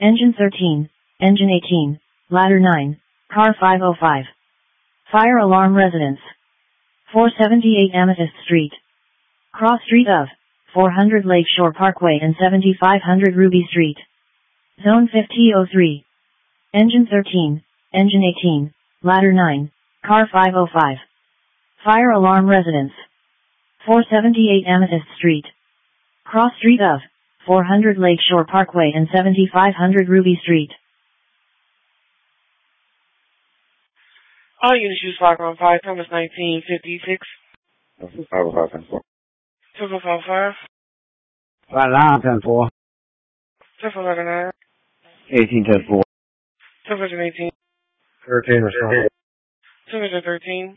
Engine 13, Engine 18, Ladder 9, Car 505. Fire alarm residence. 478 Amethyst Street. Cross Street of 400 Lakeshore Parkway and 7500 Ruby Street. Zone 5003. Engine 13, Engine 18, Ladder 9, Car 505. Fire alarm residence. 478 Amethyst Street. Cross Street of 400 Lakeshore Parkway and 7500 Ruby Street. All units use 515, Thomas 1956. 505-10-4. 755. 5-9-10-4. 711. 18-10-4. 718. 13 respond. 713.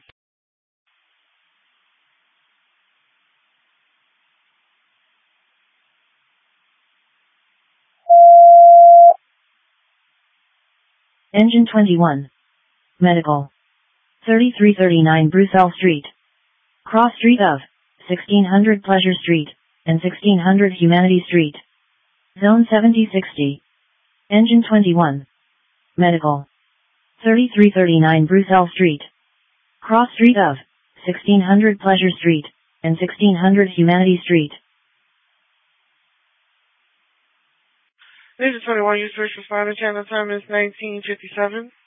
Engine 21. Medical. 3339 Brucelle Street. Cross Street of 1600 Pleasure Street and 1600 Humanity Street. Zone 7060. Engine 21. Medical. 3339 Brucelle Street. Cross Street of 1600 Pleasure Street and 1600 Humanity Street. This is 21 use first responder. Channel time is 1957.